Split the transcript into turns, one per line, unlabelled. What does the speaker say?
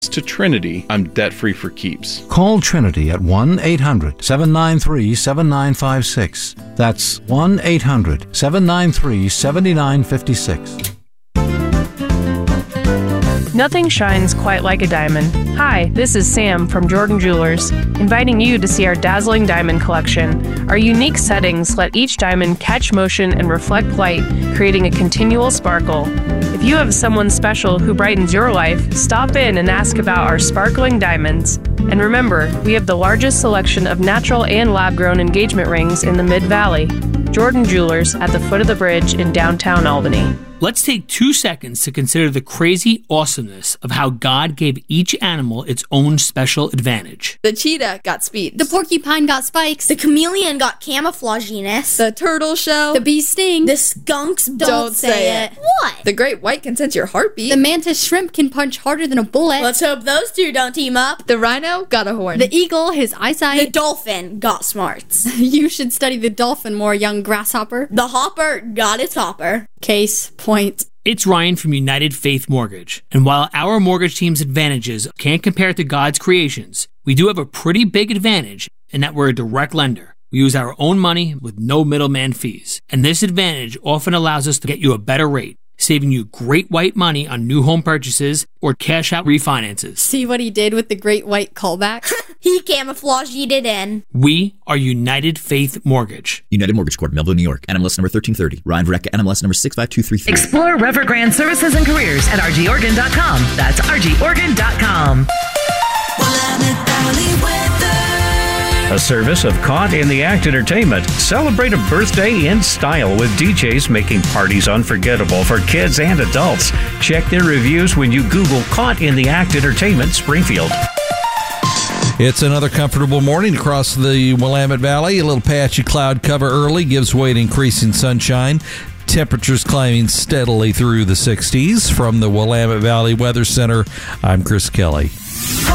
to Trinity, I'm debt-free for keeps.
Call Trinity at 1-800-793-7956. That's 1-800-793-7956.
Nothing shines quite like a diamond. Hi, this is Sam from Jordan Jewelers, inviting you to see our dazzling diamond collection. Our unique settings let each diamond catch motion and reflect light, creating a continual sparkle. If you have someone special who brightens your life, stop in and ask about our sparkling diamonds. And remember, we have the largest selection of natural and lab-grown engagement rings in the Mid-Valley. Jordan Jewelers at the foot of the bridge in downtown Albany.
Let's take 2 seconds to consider the crazy awesomeness of how God gave each animal its own special advantage.
The cheetah got speed.
The porcupine got spikes.
The chameleon got camouflaginess.
The turtle shell.
The bee sting.
The skunks
don't say it.
What?
The great white can sense your heartbeat.
The mantis shrimp can punch harder than a bullet.
Let's hope those two don't team up.
The rhino got a horn.
The eagle, his eyesight.
The dolphin got smarts.
You should study the dolphin more, young grasshopper.
The hopper got its hopper.
Case point.
It's Ryan from United Faith Mortgage. And while our mortgage team's advantages can't compare to God's creations, we do have a pretty big advantage in that we're a direct lender. We use our own money with no middleman fees. And this advantage often allows us to get you a better rate, saving you great white money on new home purchases or cash out refinances.
See what he did with the great white callback?
He camouflaged it in.
We are United Faith Mortgage.
United Mortgage Corp, Melville, New York. NMLS number 1330. Ryan Verrecka, NMLS number 65233.
Explore Revergrand services and careers at rgorgan.com. That's rgorgan.com.
A service of Caught in the Act Entertainment. Celebrate a birthday in style with DJs making parties unforgettable for kids and adults. Check their reviews when you Google Caught in the Act Entertainment Springfield.
It's another comfortable morning across the Willamette Valley. A little patchy cloud cover early gives way to increasing sunshine. Temperatures climbing steadily through the 60s. From the Willamette Valley Weather Center, I'm Chris Kelly.